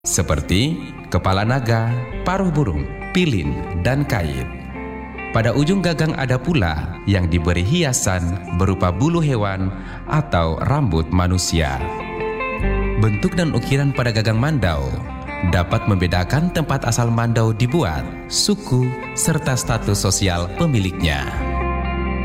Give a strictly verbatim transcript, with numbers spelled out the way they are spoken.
seperti kepala naga, paruh burung, pilin, dan kait. Pada ujung gagang ada pula yang diberi hiasan berupa bulu hewan atau rambut manusia. Bentuk dan ukiran pada gagang mandau dapat membedakan tempat asal mandau dibuat, suku, serta status sosial pemiliknya.